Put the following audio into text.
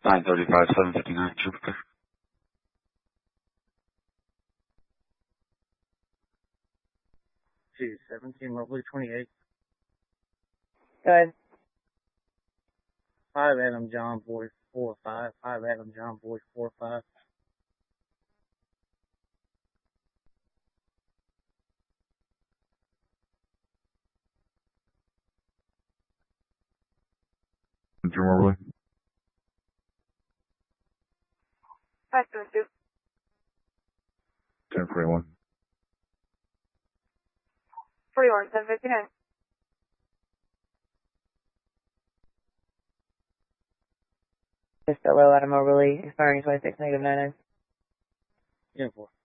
935, 759, Jupiter. Gee, 17, lovely 28. Go ahead. 5 Adam John Boy 45. 5 Adam John Boy 45. Mobley. 522. 1041. 41, 759. Just a low Adam Mobley, expiring 26, -99. Uniform.